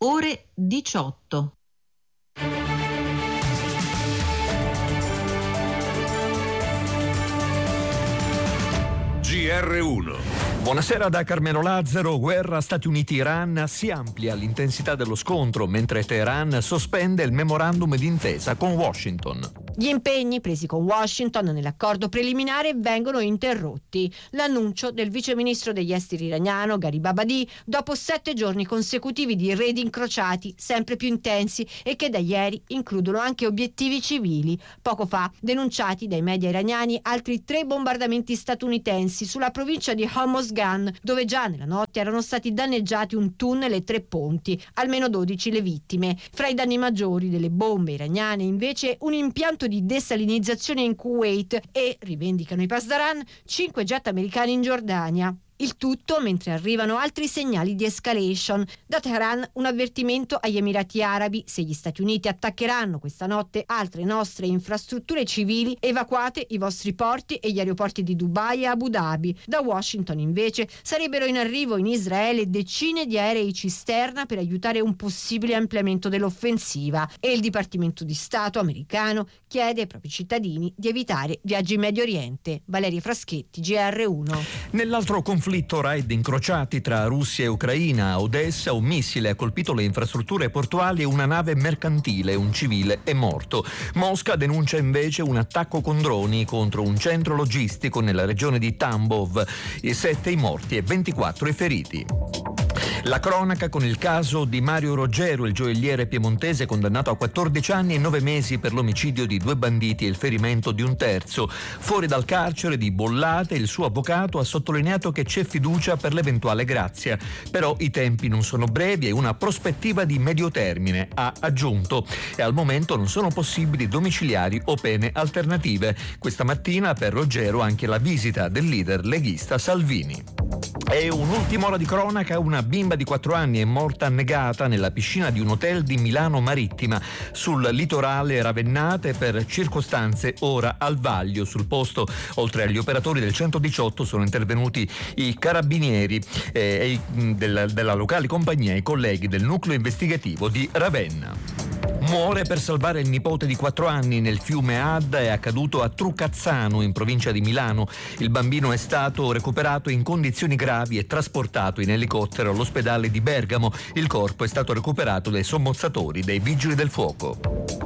ore 18. GR1. Buonasera da Carmelo Lazzaro. Guerra Stati Uniti-Iran, si amplia l'intensità dello scontro mentre Teheran sospende il memorandum d'intesa con Washington. Gli impegni presi con Washington nell'accordo preliminare vengono interrotti. L'annuncio del viceministro degli esteri iraniano Gharib Abadi dopo 7 giorni consecutivi di raid incrociati sempre più intensi e che da ieri includono anche obiettivi civili. Poco fa, denunciati dai media iraniani, altri 3 bombardamenti statunitensi sulla provincia di Hormozgan, dove già nella notte erano stati danneggiati un tunnel e 3 ponti, almeno 12 le vittime. Fra i danni maggiori delle bombe iraniane invece un impianto di desalinizzazione in Kuwait e, rivendicano i Pasdaran, 5 jet americani in Giordania. Il tutto mentre arrivano altri segnali di escalation. Da Teheran un avvertimento agli Emirati Arabi: se gli Stati Uniti attaccheranno questa notte altre nostre infrastrutture civili, evacuate i vostri porti e gli aeroporti di Dubai e Abu Dhabi. Da Washington invece sarebbero in arrivo in Israele decine di aerei cisterna per aiutare un possibile ampliamento dell'offensiva, e il Dipartimento di Stato americano chiede ai propri cittadini di evitare viaggi in Medio Oriente. Valeria Fraschetti, GR1. Nell'altro conflitto raid incrociati tra Russia e Ucraina, a Odessa un missile ha colpito le infrastrutture portuali e una nave mercantile, un civile è morto. Mosca denuncia invece un attacco con droni contro un centro logistico nella regione di Tambov, 7 i morti e 24 i feriti. La cronaca con il caso di Mario Roggero, il gioielliere piemontese condannato a 14 anni e 9 mesi per l'omicidio di 2 banditi e il ferimento di un terzo. Fuori dal carcere di Bollate, il suo avvocato ha sottolineato che c'è fiducia per l'eventuale grazia. Però i tempi non sono brevi e una prospettiva di medio termine, ha aggiunto. E al momento non sono possibili domiciliari o pene alternative. Questa mattina per Roggero anche la visita del leader leghista Salvini. E un'ultima ora di cronaca: una bimba di 4 anni è morta annegata nella piscina di un hotel di Milano Marittima, sul litorale ravennate per circostanze ora al vaglio. Sul posto, oltre agli operatori del 118, sono intervenuti i carabinieri della locale compagnia e i colleghi del nucleo investigativo di Ravenna. Muore per salvare il nipote di 4 anni nel fiume Adda, è accaduto a Trucazzano in provincia di Milano. Il bambino è stato recuperato in condizioni gravi e trasportato in elicottero all'ospedale di Bergamo. Il corpo è stato recuperato dai sommozzatori dei vigili del fuoco.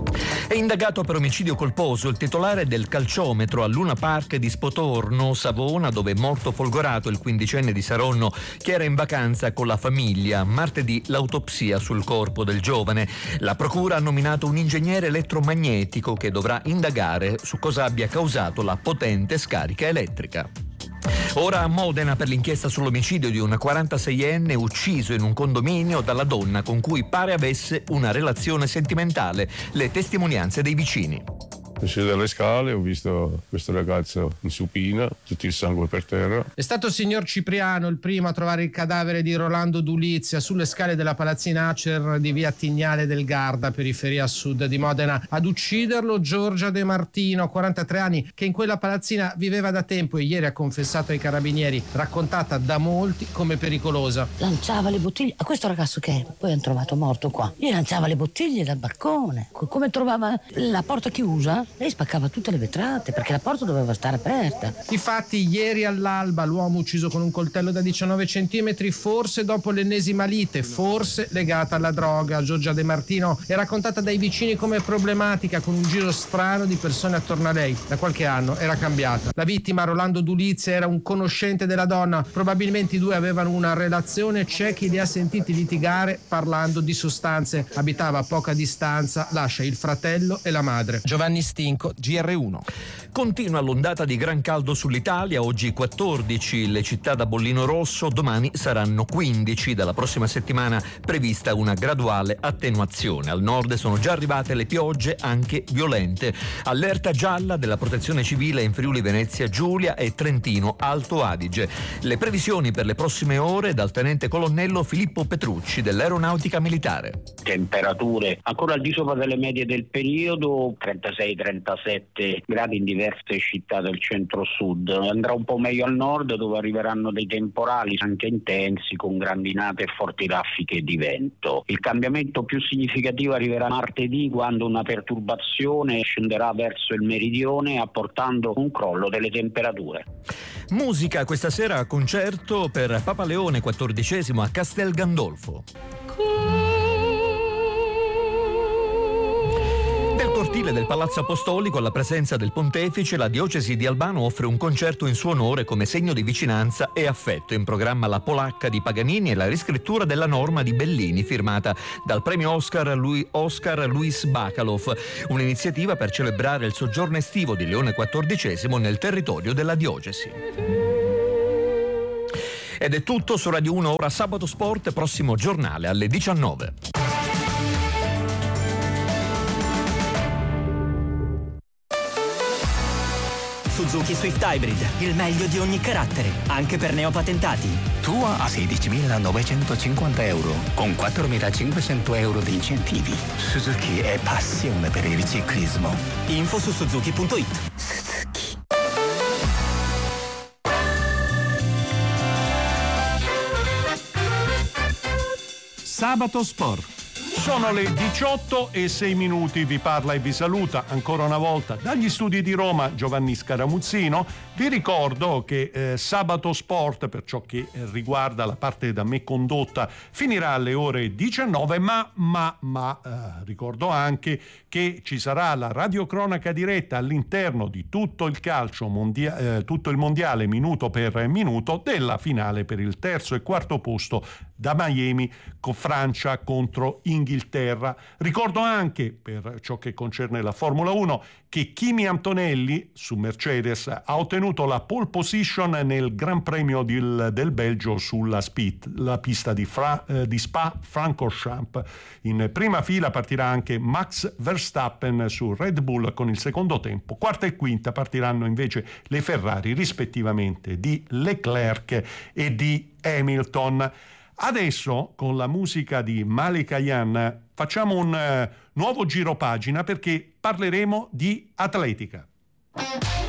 È indagato per omicidio colposo il titolare del calciometro al Luna Park di Spotorno, Savona, dove è morto folgorato il 15enne di Saronno che era in vacanza con la famiglia. Martedì l'autopsia sul corpo del giovane. La procura ha nominato un ingegnere elettromagnetico che dovrà indagare su cosa abbia causato la potente scarica elettrica. Ora a Modena per l'inchiesta sull'omicidio di un 46enne ucciso in un condominio dalla donna con cui pare avesse una relazione sentimentale. Le testimonianze dei vicini. Sceso dalle scale, ho visto questo ragazzo in supina, tutto il sangue per terra. È stato il signor Cipriano il primo a trovare il cadavere di Rolando Dulizia sulle scale della palazzina Acer di via Tignale del Garda, periferia sud di Modena. Ad ucciderlo Giorgia De Martino, 43 anni, che in quella palazzina viveva da tempo e ieri ha confessato ai carabinieri, raccontata da molti come pericolosa. Lanciava le bottiglie a questo ragazzo che poi hanno trovato morto qua. Gli lanciava le bottiglie dal balcone. Come trovava la porta chiusa, lei spaccava tutte le vetrate perché la porta doveva stare aperta. Difatti ieri all'alba l'uomo ucciso con un coltello da 19 centimetri, forse dopo l'ennesima lite, forse legata alla droga. Giorgia De Martino è raccontata dai vicini come problematica, con un giro strano di persone attorno a lei. Da qualche anno era cambiata. La vittima, Rolando Dulizia, era un conoscente della donna. Probabilmente i due avevano una relazione. C'è chi li ha sentiti litigare parlando di sostanze. Abitava a poca distanza, lascia il fratello e la madre. Giovanni Stinco, GR1. Continua l'ondata di gran caldo sull'Italia, oggi 14 le città da bollino rosso, domani saranno 15, dalla prossima settimana prevista una graduale attenuazione. Al nord sono già arrivate le piogge anche violente. Allerta gialla della Protezione Civile in Friuli Venezia Giulia e Trentino Alto Adige. Le previsioni per le prossime ore dal tenente colonnello Filippo Petrucci dell'Aeronautica Militare. Temperature ancora al di sopra delle medie del periodo, 36-37 36-37 gradi in diverse città del centro-sud. Andrà un po' meglio al nord, dove arriveranno dei temporali anche intensi con grandinate e forti raffiche di vento. Il cambiamento più significativo arriverà martedì, quando una perturbazione scenderà verso il meridione, apportando un crollo delle temperature. Musica questa sera a concerto per Papa Leone XIV a Castel Gandolfo. Nel cortile del Palazzo Apostolico, alla presenza del Pontefice, la diocesi di Albano offre un concerto in suo onore come segno di vicinanza e affetto. In programma la polacca di Paganini e la riscrittura della Norma di Bellini, firmata dal premio Oscar Luis Bacalov, un'iniziativa per celebrare il soggiorno estivo di Leone XIV nel territorio della diocesi. Ed è tutto su Radio 1, ora Sabato Sport, prossimo giornale alle 19. Suzuki Swift Hybrid, il meglio di ogni carattere, anche per neopatentati. Tua a 16.950 euro, con 4.500 euro di incentivi. Suzuki è passione per il ciclismo. Info su suzuki.it. Suzuki. Sabato Sport. Sono le 18:06, vi parla e vi saluta ancora una volta dagli studi di Roma Giovanni Scaramuzzino. Vi ricordo che Sabato Sport, per ciò che riguarda la parte da me condotta, finirà alle ore 19, ma ricordo anche che ci sarà la radiocronaca diretta all'interno di tutto il calcio tutto il mondiale minuto per minuto della finale per il terzo e quarto posto da Miami con Francia contro Inghilterra. Ricordo anche, per ciò che concerne la Formula 1, che Kimi Antonelli su Mercedes ha ottenuto la pole position nel Gran Premio del Belgio sulla la pista di Spa-Francorchamps. In prima fila partirà anche Max Verstappen su Red Bull con il secondo tempo. Quarta e quinta partiranno invece le Ferrari, rispettivamente di Leclerc e di Hamilton. Adesso, con la musica di Malik Ayan, facciamo un nuovo giro pagina perché parleremo di atletica.